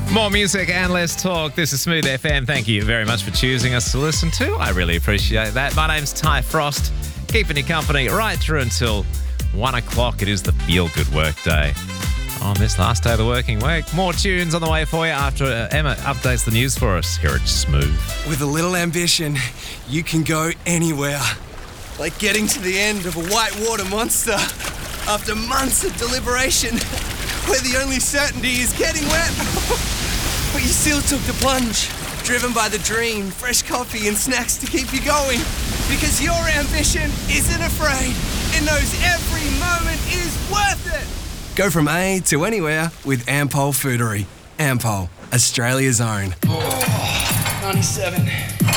More music and less talk. This is Smooth FM. Thank you very much for choosing us to listen to. I really appreciate that. My name's Ty Frost, keeping you company right through until 1 o'clock. It is the Feel Good Work Day on this last day of the working week. More tunes on the way for you after Emma updates the news for us here at Smooth. With a little ambition, you can go anywhere. Like getting to the end of a whitewater monster after months of deliberation, where the only certainty is getting wet. But you still took the plunge, driven by the dream, fresh coffee and snacks to keep you going. Because your ambition isn't afraid. It knows every moment is worth it. Go from A to anywhere with Ampol Foodery. Ampol, Australia's own. 97.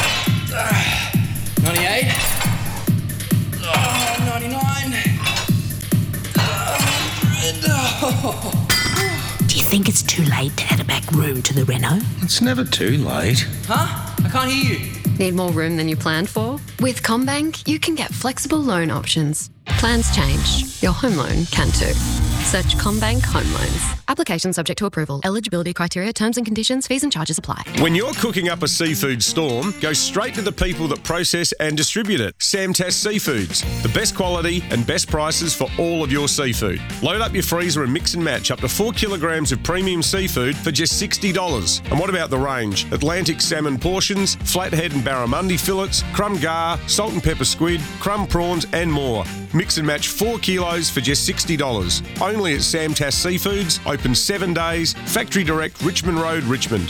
98. 99. 100. Do you think it's too late to add a back room to the reno? It's never too late. Huh? I can't hear you. Need more room than you planned for? With CommBank, you can get flexible loan options. Plans change. Your home loan can too. Search CommBank Home Loans. Application subject to approval. Eligibility criteria, terms and conditions, fees and charges apply. When you're cooking up a seafood storm, go straight to the people that process and distribute it. Samtas Seafoods. The best quality and best prices for all of your seafood. Load up your freezer and mix and match up to 4 kilograms of premium seafood for just $60. And what about the range? Atlantic salmon portions, flathead and barramundi fillets, crumb gar, salt and pepper squid, crumb prawns and more. Mix and match 4 kilos for just $60. Only at Samtas Seafoods, open 7 days, Factory Direct, Richmond Road, Richmond.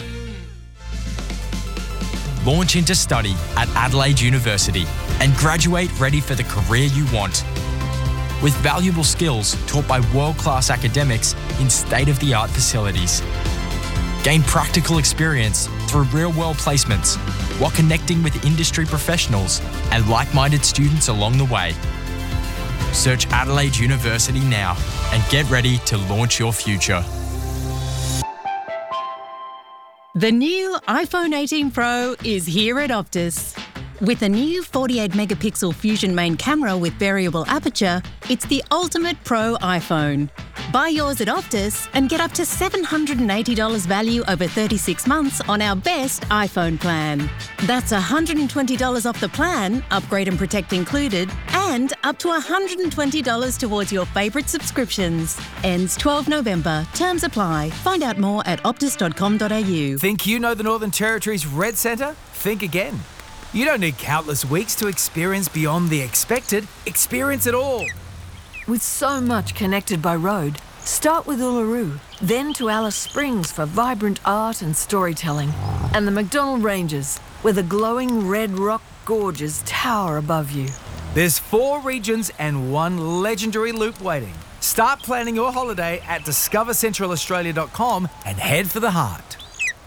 Launch into study at Adelaide University and graduate ready for the career you want. With valuable skills taught by world-class academics in state-of-the-art facilities. Gain practical experience through real-world placements while connecting with industry professionals and like-minded students along the way. Search Adelaide University now and get ready to launch your future. The new iPhone 18 Pro is here at Optus. With a new 48-megapixel Fusion main camera with variable aperture, it's the ultimate pro iPhone. Buy yours at Optus and get up to $780 value over 36 months on our best iPhone plan. That's $120 off the plan, upgrade and protect included, and up to $120 towards your favourite subscriptions. Ends 12 November. Terms apply. Find out more at optus.com.au. Think you know the Northern Territory's Red Centre? Think again. You don't need countless weeks to experience beyond the expected. Experience it all. With so much connected by road, start with Uluru, then to Alice Springs for vibrant art and storytelling, and the McDonnell Ranges, where the glowing red rock gorges tower above you. There's 4 regions and 1 legendary loop waiting. Start planning your holiday at discovercentralaustralia.com and head for the heart.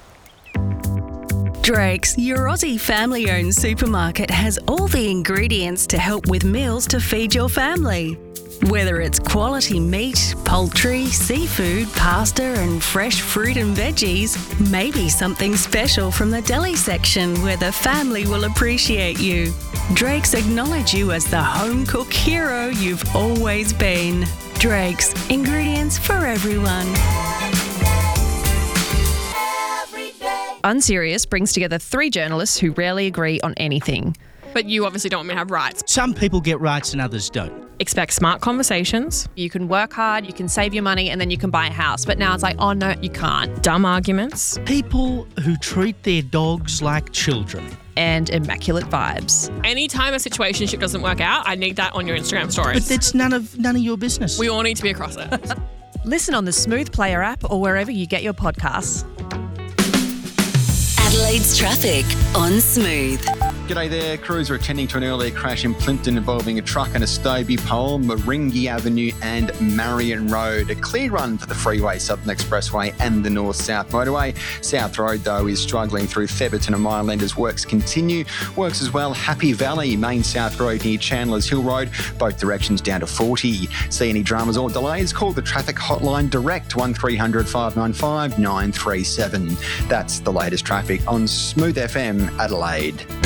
Drake's, your Aussie family-owned supermarket, has all the ingredients to help with meals to feed your family. Whether it's quality meat, poultry, seafood, pasta and fresh fruit and veggies, maybe something special from the deli section where the family will appreciate you. Drake's acknowledge you as the home cook hero you've always been. Drake's, ingredients for everyone. Unserious brings together 3 journalists who rarely agree on anything. But you obviously don't want me to have rights. Some people get rights and others don't. Expect smart conversations. You can work hard, you can save your money, and then you can buy a house. But now it's like, oh no, you can't. Dumb arguments. People who treat their dogs like children. And immaculate vibes. Anytime a situationship doesn't work out, I need that on your Instagram stories. But it's none of your business. We all need to be across it. Listen on the Smooth Player app or wherever you get your podcasts. Adelaide's traffic on Smooth. G'day there. Crews are attending to an earlier crash in Plympton involving a truck and a Stobie pole, Maringi Avenue and Marion Road. A clear run for the freeway, Southern Expressway and the North-South Motorway. South Road, though, is struggling through Theberton and Mile End as works continue. Works as well, Happy Valley, Main South Road near Chandler's Hill Road, both directions down to 40. See any dramas or delays? Call the traffic hotline direct, 1300 595 937. That's the latest traffic on Smooth FM Adelaide.